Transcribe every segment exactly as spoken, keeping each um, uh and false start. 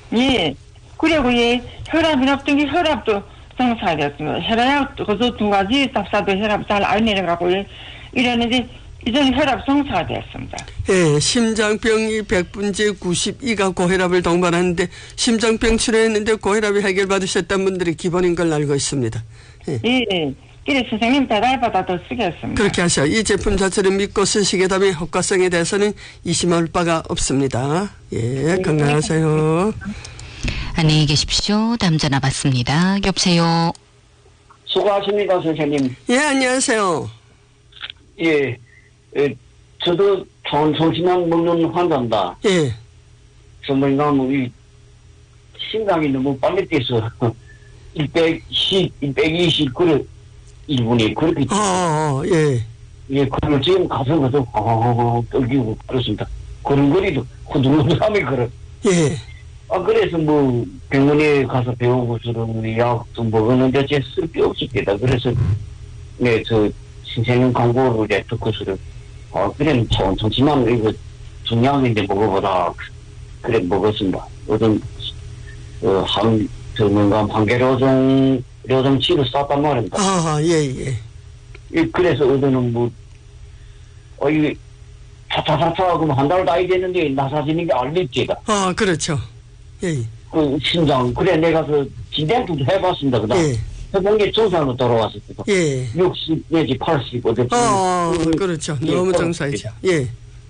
예. 그리고 예, 혈압이 높던 게 혈압도 정상이었습니다. 혈압, 그것도 두 가지 답사도 혈압 잘 안 내려가고 예, 이러는데 이전 혈압 정상화 되었습니다. 예, 심장병이 백 분째 구십이가 고혈압을 동반하는데 심장병 치료했는데 고혈압이 해결받으셨던 분들이 기본인 걸 알고 있습니다. 예. 예. 그래 선생님 배달받아 더 쓰겠습니다. 그렇게 하셔. 이 제품 자체를 믿고 쓰시게 되면 효과성에 대해서는 의심할 바가 없습니다. 예, 건강하세요. 안녕히 계십시오. 다음 전화 받습니다. 여보세요. 수고하십니다, 선생님. 예, 안녕하세요. 예, 예 저도 정신만 먹는 환자입니다. 예. 정말가 뭐, 이, 심장이 너무 빨리 뛰어서, 백십, 백이십, 그래, 일 분이 그렇게. 어, 어, 예. 예, 그걸 지금 가서 가서, 아, 떨기고, 그렇습니다. 걸음걸이도 후들후들하며 걸어. 예. 아, 그래서 뭐, 병원에 가서 배우고서는 약도 먹었는데, 제 쓸 게 없습니다. 그래서, 네, 저, 신생년 광고를 이제 듣고서는, 아, 그래, 정치만 이거 중요한데 먹어보라. 그래, 먹었습니다. 어떤, 어, 한, 저, 뭔가, 한계로정, 료정치를 쌌단 말입니다. 아, 예, 예. 예, 그래서 어제는 뭐, 어, 이게, 차차차차 하고 한 달 다 됐는데, 나사지는 게 알립지가. 아, 그렇죠. 예. 그, 심장, 그래, 내가 그, 진단도 해봤습니다. 그 다음. 예. 해본 게 정상으로 돌아왔습니다. 예. 육십 내지 팔십, 어쨌든. 어, 그, 그렇죠. 예, 너무 정상이죠. 예.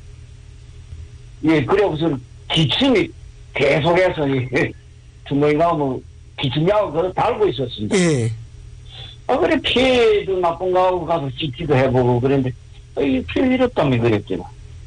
예, 그래, 무슨, 기침이 계속해서, 예, 주머니가 뭐, 기침약을 그걸 달고 있었습니다. 예. 아, 그래, 피해도 나쁜 거 하고 가서 찍기도 해보고 그랬는데, 아, 이 피해 이렇다며 그랬잖아.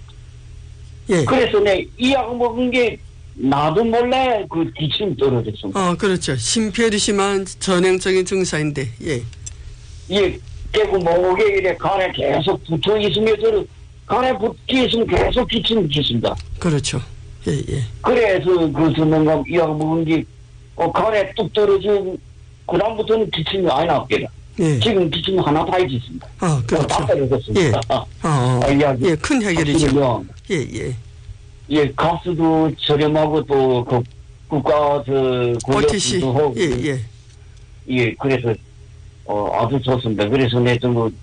예. 그래서 내 이 약 먹은 게, 나도 몰래 그 기침이 떨어졌습니다. 어, 그렇죠. 심폐리 심한 전형적인 증상인데, 예. 예, 깨고 목에 이래 간에 계속 붙어 있으면, 저 간에 붙어 있으면 계속 기침이 있습니다. 그렇죠. 예, 예. 그래서 그, 뭔가 이 약 먹은 게, 어, 간에 뚝 떨어지고, 그다음부터는 기침이 안 나옵니다. 예. 지금 기침이 하나 다 있습니다. 아, 그렇죠. 다 떨어졌습니다. 예. 어, 어. 아, 예, 큰 해결이죠. 예, 예. 예, 가스도 저렴하고 또, 그, 국가, 저, 오티씨. 하고. 예, 예. 예, 그래서, 어, 아주 좋습니다. 그래서 내 좀, 뭐,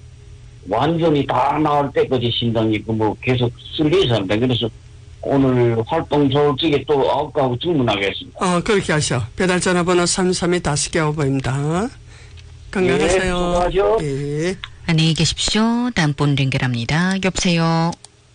완전히 다 나을 때까지 심장이 그 뭐, 계속 쓸리서 합니다. 그래서, 오늘 활동 조직에 또 아홉 가구 주문하겠습니다. 어, 그렇게 하셔. 배달 전화번호 삼삼이 다섯 개 오버입니다. 건강하세요. 예, 수고하죠. 예. 안녕히 계십시오. 다음 분 연결합니다. 여보세요.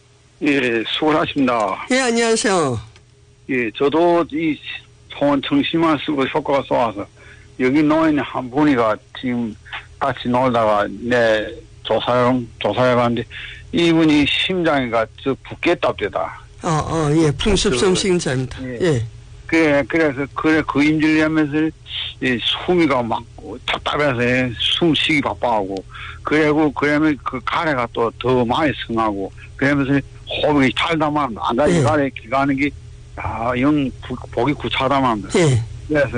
예, 수고하십니다. 예, 안녕하세요. 예, 저도 이 소원 청심환 쓰고 효과가 쏘아서 여기 노인 한 분이가 지금 같이 놀다가 내 조사용, 조사해봤는데 이분이 심장이가 저 붓겠답니다. 어, 어, 예, 풍습성 식인자입니다. 예. 예. 그래, 그래서, 그래, 그 인질을 하면서, 이 숨이가 막 답답해서 숨 쉬기 바빠하고, 그래고, 그러면 그 가래가 또 더 많이 승하고, 그러면서 호흡이 탈다만, 안 가지 예. 가래 기가는 게, 아, 영, 부, 보기 구차다만. 예. 그래서,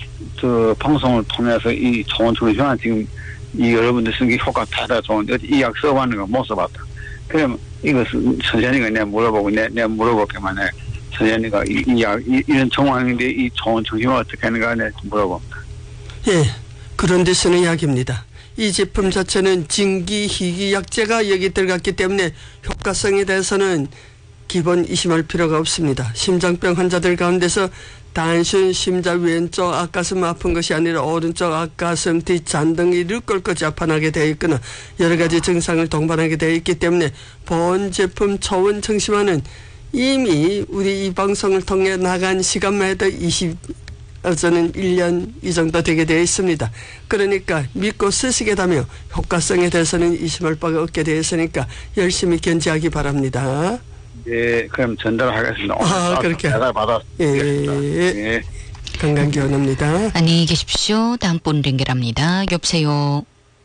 저, 방송을 통해서 이 좋은 정신환 지금, 이 여러분들 쓴 게 효과 대단히 좋은데, 이 약 써봤는 거 못 써봤다. 그러면, 이것은 선생님이 내가 물어보고, 내, 내가 물어볼게만 해. 선생님과 이, 이, 이, 이런 정황인데 이 좋은 정신을 어떻게 하는가 내 물어봅니다. 예. 그런 데 쓰는 약입니다. 이 제품 자체는 진기, 희귀 약재가 여기 들어갔기 때문에 효과성에 대해서는 기본 의심할 필요가 없습니다. 심장병 환자들 가운데서 단순 심장 왼쪽 앞가슴 아픈 것이 아니라 오른쪽 앞가슴 뒤 잔등이를 끌고 자판하게 되어 있거나 여러 가지 증상을 동반하게 되어 있기 때문에 본 제품 초원 청심환은 이미 우리 이 방송을 통해 나간 시간만 해도 이십, 저는 일 년 이 정도 되게 되어 있습니다. 그러니까 믿고 쓰시게 되면 효과성에 대해서는 의심할 바가 없게 되어 있으니까 열심히 견지하기 바랍니다. 예, 그럼 전달하겠습니다. 아, 그렇게. 배달 받았. 예. 예. 건강 기원합니다. 안녕히 계십시오. 다음 분 연결합니다. 여보세요.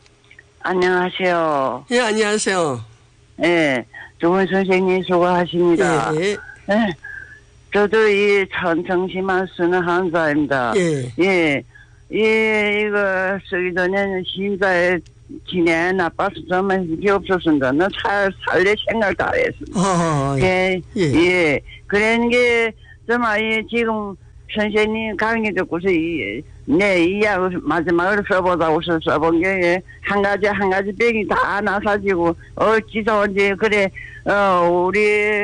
안녕하세요. 예, 안녕하세요. 예, 좋은 선생님 수고하십니다. 예. 예, 저도 이 천정심만 쓰는 환자입니다. 예. 예, 예, 이거 쓰기 전에는 심장에 기내 나빠서 정말 힘이 없었습니다. 너 살, 살래 생각 다 했습니다. 어, 예, 예. 예. 그런 게, 정말, 이 지금 선생님 강의 듣고서 이, 내 이야기 마지막으로 써보자고 써본 게 한 가지 한 가지 병이 다 나사지고 어찌서 이제 그래 어 우리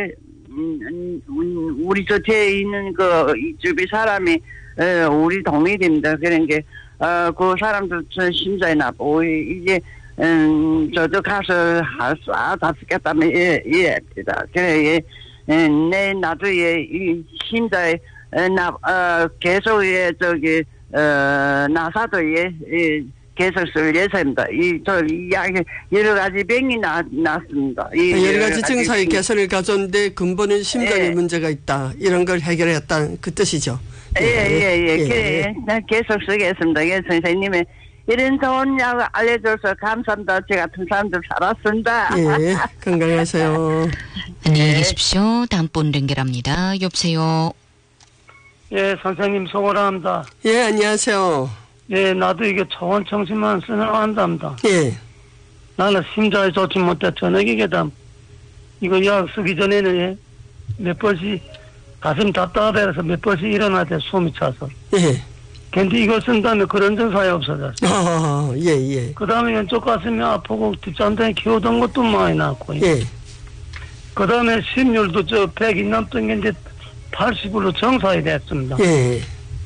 음, 우리 곁에 있는 그 이주비 사람이 어, 우리 동일입니다. 그런 게 어 그 사람도 전 심장이 나쁘고 이제 음 저도 가서 할수다 쓰겠다면 예 예입니다. 그래 예, 내 나도 예이 심장에 나어 계속 예 저기 어 나사도 예, 예 계속 쓸 예정입니다. 이 저 이야기 여러 가지 병이 나 났습니다. 이 여러 가지 증상의 개선을 가져온데 근본은 심장에 예. 문제가 있다. 이런 걸 해결했다. 그 뜻이죠. 예예예. 예, 예. 그래 난 계속 쓰겠습니다. 예, 선생님의 이런 좋은 약 알려줘서 감사합니다. 저 같은 사람들 살았습니다. 예, 건강하세요. 안녕히 계십시오. 다음 분 연결합니다. 여보세요. 예, 선생님 수고합니다. 예, 안녕하세요. 예, 나도 이게 초원청심만 쓰나간답니다. 예, 나는 심장이 좋지 못해 저녁이게다. 이거 약 쓰기 전에는 예, 몇 번씩 가슴 답답해서 몇 번씩 일어날 때 숨이 차서. 예. 근데 이거 쓴 다음에 그런 증상이 없어졌어. 아, 예, 예. 그 다음에 왼쪽 가슴이 아프고 뒷잔등에 키우던 것도 많이 났고. 예. 그 다음에 심률도 저 백이 넘던 게 이제 팔십으로 정상이 됐습니다. 예.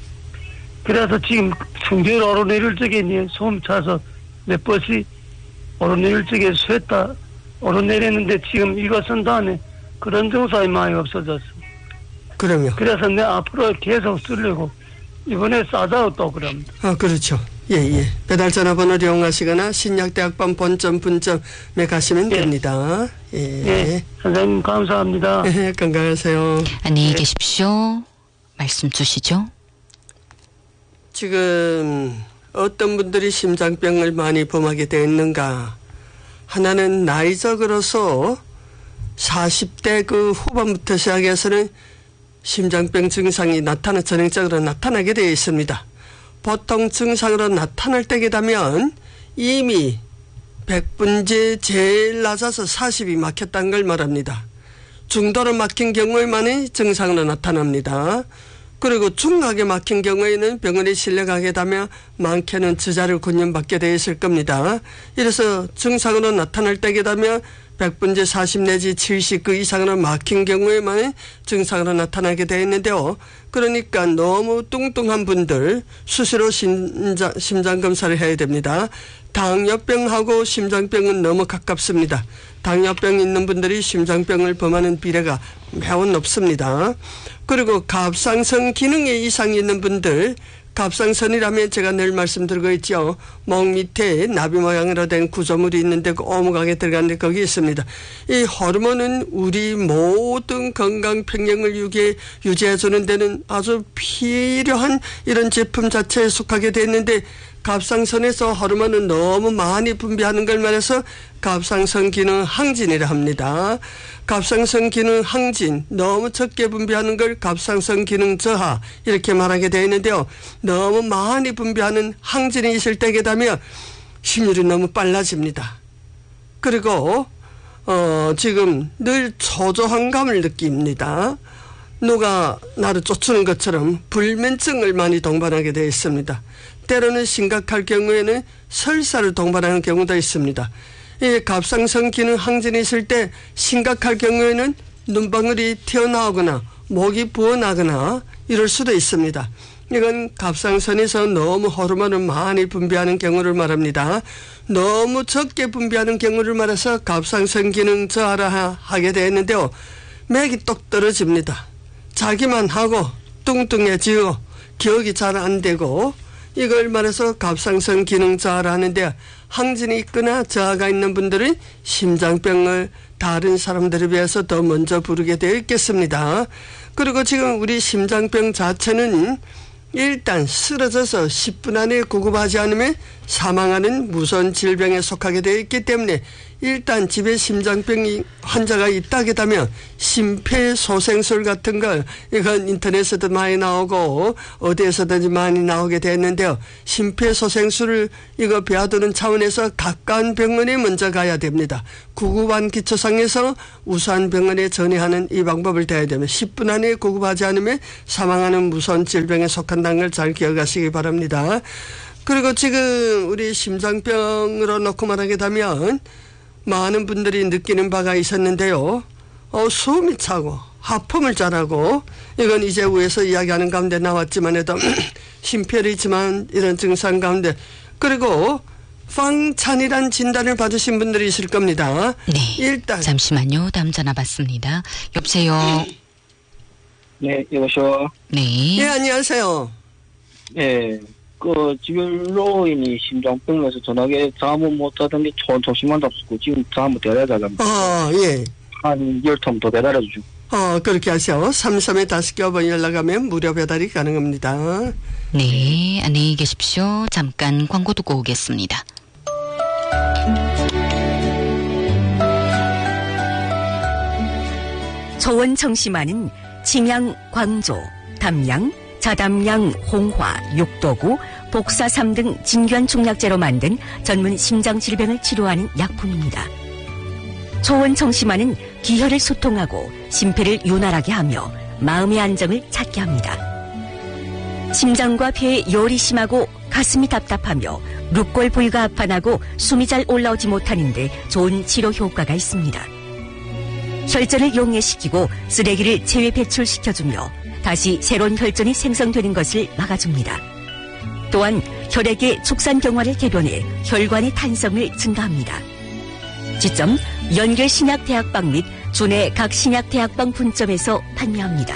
그래서 지금 충전 오르내릴 적에 이제 숨 차서 몇 번씩 오르내릴 적에 샜다 오르내렸는데 지금 이거 쓴 다음에 그런 증상이 많이 없어졌어. 그럼요. 그래서 내 앞으로 계속 쓰려고 이번에 싸자고 또 그럽니다. 아, 그렇죠. 예, 예. 배달 전화번호를 이용하시거나 신약대학번 본점 분점에 가시면 예. 됩니다. 예. 예, 선생님 감사합니다. 예, 건강하세요. 안녕히 계십시오. 말씀 주시죠. 지금 어떤 분들이 심장병을 많이 범하게 됐는가. 하나는 나이적으로서 사십 대 그 후반부터 시작해서는 심장병 증상이 나타나 전형적으로 나타나게 되어 있습니다. 보통 증상으로 나타날 때게 되면 이미 백분제 제일 낮아서 사십이 막혔다는 걸 말합니다. 중도로 막힌 경우에만 증상으로 나타납니다. 그리고 중하게 막힌 경우에는 병원에 실려가게 되면 많게는 주자를 군연받게 되어 있을 겁니다. 이래서 증상으로 나타날 때게 되면 백분제 사십 내지 칠십 그 이상으로 막힌 경우에만 증상으로 나타나게 되어 있는데요. 그러니까 너무 뚱뚱한 분들 수시로 심장, 심장 검사를 해야 됩니다. 당뇨병하고 심장병은 너무 가깝습니다. 당뇨병 있는 분들이 심장병을 범하는 비례가 매우 높습니다. 그리고 갑상선 기능에 이상이 있는 분들, 갑상선이라면 제가 늘 말씀드리고 있죠. 목 밑에 나비 모양으로 된 구조물이 있는데 그 오목하게 들어가는데 거기 있습니다. 이 호르몬은 우리 모든 건강 평형을 유지해, 유지해 주는 데는 아주 필요한 이런 제품 자체에 속하게 되어 있는데 갑상선에서 호르몬은 너무 많이 분비하는 걸 말해서 갑상선 기능 항진이라 합니다. 갑상선 기능 항진, 너무 적게 분비하는 걸 갑상선 기능 저하 이렇게 말하게 되어 있는데요. 너무 많이 분비하는 항진이 있을 때게 되면 심율이 너무 빨라집니다. 그리고 어 지금 늘 초조한 감을 느낍니다. 누가 나를 쫓는 것처럼 불면증을 많이 동반하게 되어 있습니다. 때로는 심각할 경우에는 설사를 동반하는 경우도 있습니다. 이 갑상선 기능 항진이 있을 때 심각할 경우에는 눈방울이 튀어나오거나 목이 부어나거나 이럴 수도 있습니다. 이건 갑상선에서 너무 호르몬을 많이 분비하는 경우를 말합니다. 너무 적게 분비하는 경우를 말해서 갑상선 기능 저하라 하게 되었는데요. 맥이 똑 떨어집니다. 자기만 하고 뚱뚱해지고 기억이 잘 안 되고 이걸 말해서 갑상선 기능 저하를 하는데 항진이 있거나 저하가 있는 분들은 심장병을 다른 사람들에 비해서 더 먼저 부르게 되어 있겠습니다. 그리고 지금 우리 심장병 자체는 일단 쓰러져서 십 분 안에 구급하지 않으면 사망하는 무서운 질병에 속하게 되어 있기 때문에 일단 집에 심장병 환자가 있다 하다면 심폐소생술 같은 걸 이건 인터넷에도 많이 나오고 어디에서든지 많이 나오게 됐는데요. 심폐소생술을 이거 배워두는 차원에서 가까운 병원에 먼저 가야 됩니다. 구급한 기초상에서 우수한 병원에 전이하는 이 방법을 대야 되면 십 분 안에 구급하지 않으면 사망하는 무서운 질병에 속한다는 걸 잘 기억하시기 바랍니다. 그리고 지금 우리 심장병으로 놓고 말하게 되면 많은 분들이 느끼는 바가 있었는데요. 어, 숨이 차고 하품을 잘하고 이건 이제 위에서 이야기하는 가운데 나왔지만 해도 심폐를 있지만 이런 증상 가운데 그리고 황찬이란 진단을 받으신 분들이 있을 겁니다. 네. 일단 잠시만요. 다음 전화 받습니다. 여보세요. 네, 여보세요. 네. 예, 안녕하세요. 네, 그 지별로인이 심장병에서 전화기 잠을 못하던 게 조심만 잡수고 지금 잠을 대달라갑니다. 아, 예. 한 열 통 더 배달해주죠. 어, 그렇게 하세요. 삼삼에 다섯 개 번 연락하면 무료 배달이 가능합니다. 네, 안녕히 계십시오. 잠깐 광고 듣고 오겠습니다. 초원 청심환은 침양, 광조, 담양, 자담양, 홍화, 육도구, 복사삼 등 진귀한 중약재로 만든 전문 심장질병을 치료하는 약품입니다. 초원 청심환은 기혈을 소통하고 심폐를 윤활하게 하며 마음의 안정을 찾게 합니다. 심장과 폐에 열이 심하고 가슴이 답답하며 룩골 부위가 아파나고 숨이 잘 올라오지 못하는데 좋은 치료 효과가 있습니다. 혈전을 용해시키고 쓰레기를 체외 배출시켜주며 다시 새로운 혈전이 생성되는 것을 막아줍니다. 또한 혈액의 축산경화를 개변해 혈관의 탄성을 증가합니다. 지점 연결신약대학방 및 주내 각 신약대학방 분점에서 판매합니다.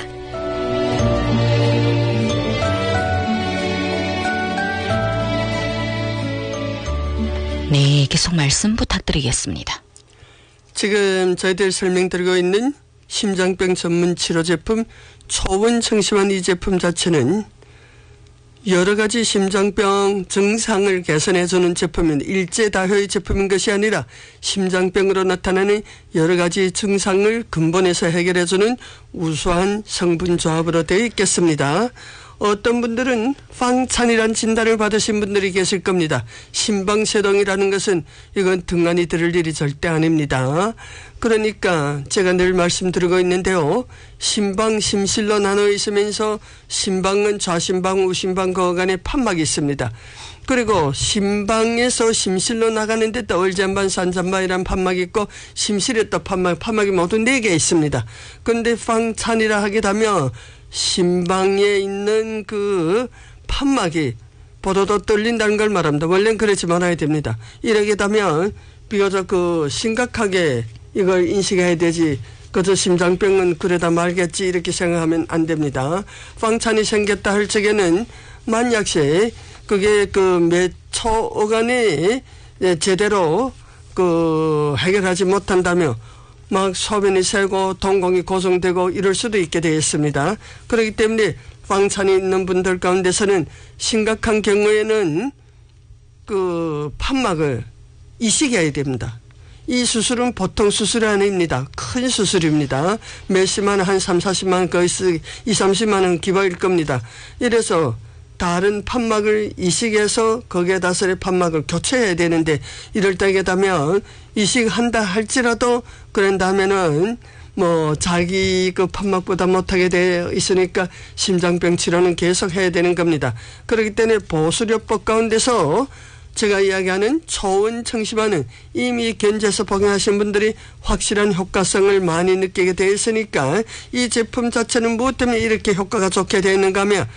네, 계속 말씀 부탁드리겠습니다. 지금 저희들 설명드리고 있는 심장병 전문 치료 제품 초원 청심환 이 제품 자체는 여러 가지 심장병 증상을 개선해주는 제품인 일제다효의 제품인 것이 아니라 심장병으로 나타나는 여러 가지 증상을 근본에서 해결해주는 우수한 성분 조합으로 되어 있겠습니다. 어떤 분들은 황찬이란 진단을 받으신 분들이 계실 겁니다. 심방세동이라는 것은 이건 등한이 들을 일이 절대 아닙니다. 그러니까 제가 늘 말씀드리고 있는데요. 심방, 심실로 나눠 있으면서 심방은 좌심방, 우심방 그 간에 판막이 있습니다. 그리고 심방에서 심실로 나가는데 또 얼잔반, 산잔반이란 판막이 있고 심실에 또 판막, 판막이 모두 네 개 있습니다. 그런데 황찬이라 하게 되면 심방에 있는 그 판막이 보도도 떨린다는 걸 말합니다. 원래는 그렇지 말아야 됩니다. 이렇게 되면 비교적 그 심각하게 이걸 인식해야 되지 그저 심장병은 그러다 말겠지 이렇게 생각하면 안 됩니다. 황찬이 생겼다 할 적에는 만약에 그게 그 매초어간이 제대로 그 해결하지 못한다면 막 소변이 새고 동공이 고정되고 이럴 수도 있게 되어 있습니다. 그렇기 때문에 황찬이 있는 분들 가운데서는 심각한 경우에는 그 판막을 이식해야 됩니다. 이 수술은 보통 수술이 아닙니다. 큰 수술입니다. 몇십만 원, 한 삼, 사십만 원, 거의 이, 삼십만 원 기본일 겁니다. 이래서 다른 판막을 이식해서 거기에다 서 판막을 교체해야 되는데 이럴 때게 되면 이식한다 할지라도 그런다면은 뭐 자기 그 판막보다 못하게 되어 있으니까 심장병 치료는 계속 해야 되는 겁니다. 그렇기 때문에 보수요법 가운데서 제가 이야기하는 초원 청심환은 이미 견제해서 복용하신 분들이 확실한 효과성을 많이 느끼게 되어 있으니까 이 제품 자체는 무엇 때문에 이렇게 효과가 좋게 되어 있는가 하면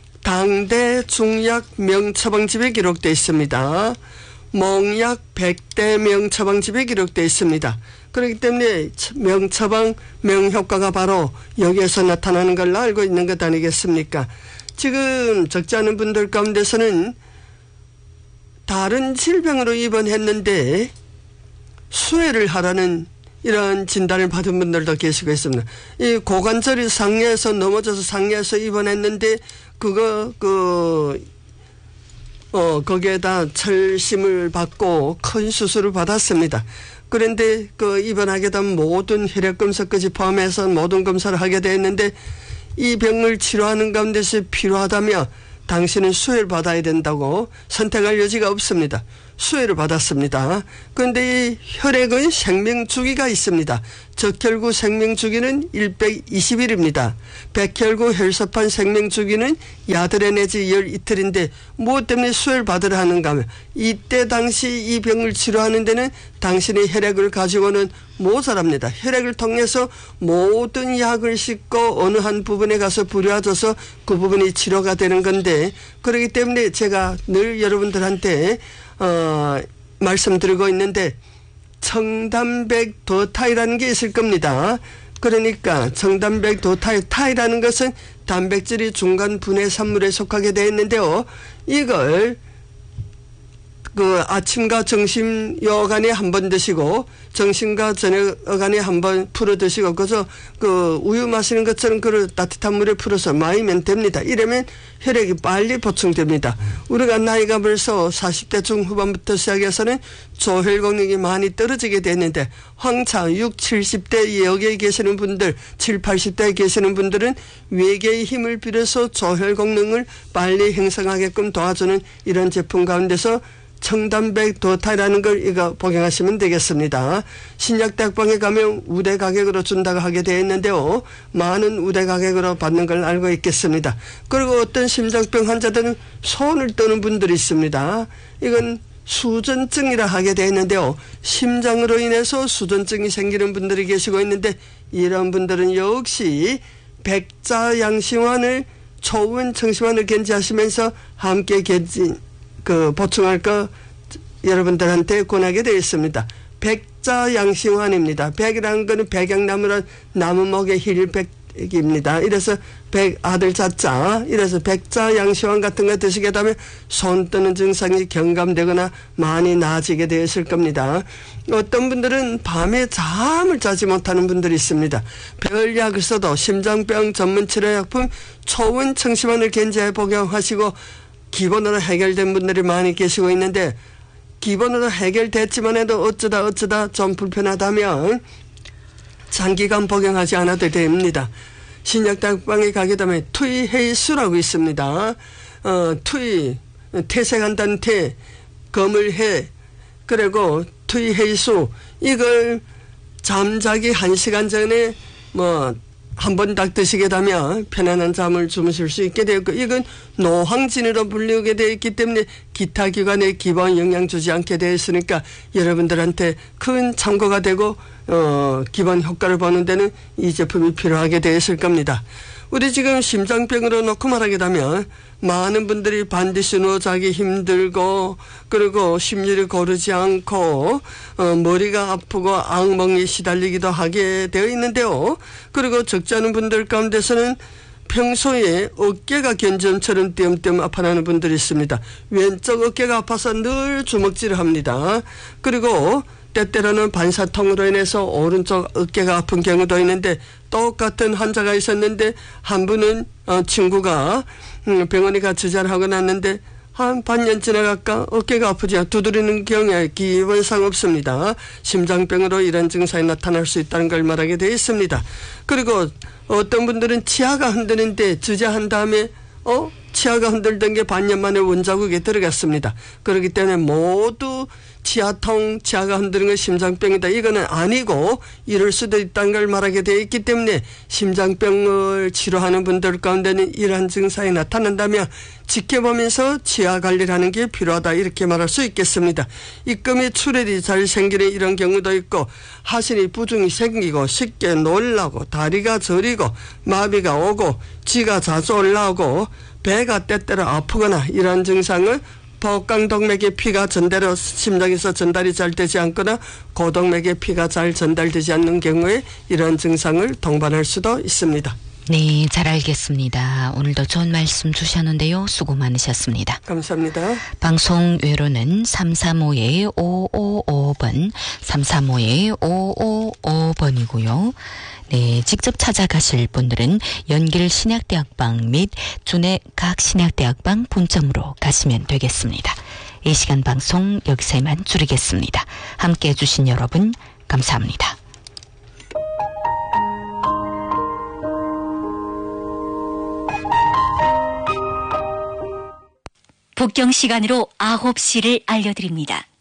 당대 중약 명처방집에 기록되어 있습니다. 몽약 백 대 명처방집에 기록되어 있습니다. 그렇기 때문에 명처방 명효과가 바로 여기에서 나타나는 걸로 알고 있는 것 아니겠습니까? 지금 적지 않은 분들 가운데서는 다른 질병으로 입원했는데 수혈을 하라는 이런 진단을 받은 분들도 계시고 있습니다. 이 고관절이 상해에서 넘어져서 상해에서 입원했는데 그거 그 어 거기에다 철심을 받고 큰 수술을 받았습니다. 그런데 그 입원하게 되면 모든 혈액 검사까지 포함해서 모든 검사를 하게 되었는데 이 병을 치료하는 가운데서 필요하다며 당신은 수혈 받아야 된다고 선택할 여지가 없습니다. 수혈을 받았습니다. 그런데 이 혈액은 생명주기가 있습니다. 적혈구 생명주기는 백이십 일입니다. 백혈구 혈소판 생명주기는 야들에 내지 열 이틀인데 무엇 때문에 수혈 받으라 하는가 하면 이때 당시 이 병을 치료하는 데는 당신의 혈액을 가지고는 모자랍니다. 혈액을 통해서 모든 약을 싣고 어느 한 부분에 가서 부려져서 그 부분이 치료가 되는 건데 그렇기 때문에 제가 늘 여러분들한테 어, 말씀드리고 있는데 청단백 도타이라는 게 있을 겁니다. 그러니까 청단백 도타이, 타이라는 것은 단백질이 중간 분해 산물에 속하게 되어 있는데요. 이걸 그 아침과 점심 여간에 한 번 드시고 점심과 저녁 여간에 한 번 풀어 드시고 그래서 그 우유 마시는 것처럼 그 따뜻한 물에 풀어서 마시면 됩니다. 이러면 혈액이 빨리 보충됩니다. 우리가 나이가 벌써 사십 대 중후반부터 시작해서는 조혈功능이 많이 떨어지게 됐는데 황차 육십, 칠십 대 여기에 계시는 분들 칠십, 팔십 대에 계시는 분들은 외계의 힘을 빌어서 조혈功능을 빨리 형성하게끔 도와주는 이런 제품 가운데서 청단백 도타이라는 걸 이거 복용하시면 되겠습니다. 신약대학방에 가면 우대 가격으로 준다고 하게 되어 있는데요. 많은 우대 가격으로 받는 걸 알고 있겠습니다. 그리고 어떤 심장병 환자들은 손을 떠는 분들이 있습니다. 이건 수전증이라 하게 되어 있는데요. 심장으로 인해서 수전증이 생기는 분들이 계시고 있는데 이런 분들은 역시 백자양심환을 초운 청심환을 견지하시면서 함께 견지 그 보충할 거 여러분들한테 권하게 되어 있습니다. 백자양심환입니다. 백이라는 거는 백양나무란 나무목의 힐백입니다. 이래서 백 아들 자자 이래서 백자양심환 같은 거 드시게 되면 손 떠는 증상이 경감되거나 많이 나아지게 되었을 겁니다. 어떤 분들은 밤에 잠을 자지 못하는 분들이 있습니다. 별약을 써도 심장병 전문 치료약품 초운 청심환을 견지해 복용하시고 기본으로 해결된 분들이 많이 계시고 있는데 기본으로 해결됐지만 해도 어쩌다 어쩌다 좀 불편하다면 장기간 복용하지 않아도 됩니다. 신약다방에 가게 되면 투이해수라고 있습니다. 어, 투이, 퇴색한다는 퇴, 검을 해, 그리고 투이해수 이걸 잠자기 한 시간 전에 뭐 한 번 딱 드시게 되면 편안한 잠을 주무실 수 있게 되었고 이건 노황진으로 불리게 되어 있기 때문에 기타 기관에 기본 영향 주지 않게 되어 있으니까 여러분들한테 큰 참고가 되고 어, 기본 효과를 보는 데는 이 제품이 필요하게 되어 있을 겁니다. 우리 지금 심장병으로 놓고 말하게 되면 많은 분들이 반드시 누워 자기 힘들고 그리고 심률이 고르지 않고 어, 머리가 아프고 악몽이 시달리기도 하게 되어 있는데요. 그리고 적지 않은 분들 가운데서는 평소에 어깨가 견점처럼 띄엄띄엄 아파하는 분들이 있습니다. 왼쪽 어깨가 아파서 늘 주먹질을 합니다. 그리고 때때로는 반사통으로 인해서 오른쪽 어깨가 아픈 경우도 있는데 똑같은 환자가 있었는데 한 분은 어, 친구가 음, 병원에 같이 자하고 났는데 한 반년 지나갈까 어깨가 아프지 두드리는 경우에 기본상 없습니다. 심장병으로 이런 증상이 나타날 수 있다는 걸 말하게 되어 있습니다. 그리고 어떤 분들은 치아가 흔드는데 주저한 다음에 어? 치아가 흔들던 게 반년 만에 원자국에 들어갔습니다. 그렇기 때문에 모두 치아통, 치아가 흔드는 건 심장병이다. 이거는 아니고 이럴 수도 있다는 걸 말하게 되어 있기 때문에 심장병을 치료하는 분들 가운데는 이러한 증상이 나타난다면 지켜보면서 치아 관리를 하는 게 필요하다. 이렇게 말할 수 있겠습니다. 입금에 출혈이 잘 생기는 이런 경우도 있고 하신이 부종이 생기고 쉽게 놀라고 다리가 저리고 마비가 오고 쥐가 자주 올라오고 배가 때때로 아프거나 이런 증상을 복강동맥의 피가 전대로 심장에서 전달이 잘 되지 않거나 고동맥의 피가 잘 전달되지 않는 경우에 이런 증상을 동반할 수도 있습니다. 네, 잘 알겠습니다. 오늘도 좋은 말씀 주셨는데요. 수고 많으셨습니다. 감사합니다. 방송 외로는 삼삼오 오오오 번, 삼삼오 오오오 번이고요. 네, 직접 찾아가실 분들은 연길 신약대학방 및 준의 각 신약대학방 본점으로 가시면 되겠습니다. 이 시간 방송 여기서 이만 줄이겠습니다. 함께해 주신 여러분 감사합니다. 북경 시간으로 아홉 시를 알려드립니다.